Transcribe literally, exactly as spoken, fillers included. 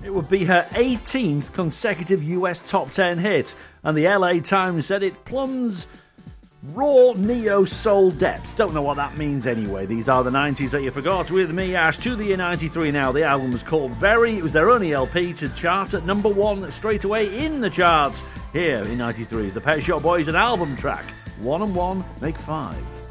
It would be her eighteenth consecutive U S top ten hit, and the L A Times said it plumbs raw neo-soul depths. Don't know what that means anyway. These are the nineties that you forgot. With me, Ash, to the year ninety-three now. The album was called Very. It was their only L P to chart at number one straight away in the charts. Here in ninety-three, the Pet Shop Boys, an album track. One and one make five.